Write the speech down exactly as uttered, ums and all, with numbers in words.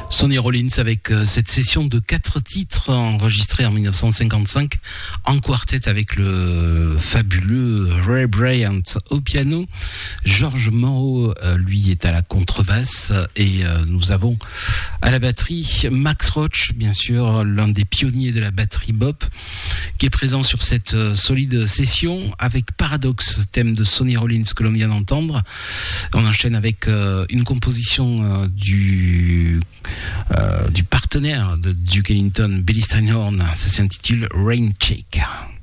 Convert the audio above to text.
Sonny Rollins avec euh, cette session de quatre titres enregistrés en dix-neuf cent cinquante-cinq en quartet avec le fabuleux Ray Bryant au piano. George Morrow, euh, lui, est à la contrebasse et euh, nous avons à la batterie Max Roach, bien sûr, l'un des pionniers de la batterie bop, qui est présent sur cette euh, solide session avec Paradox, thème de Sonny Rollins que l'on vient d'entendre. On enchaîne avec euh, une composition euh, du Euh, du partenaire de Duke Ellington, Billy Strayhorn. Ça s'intitule Rain Check.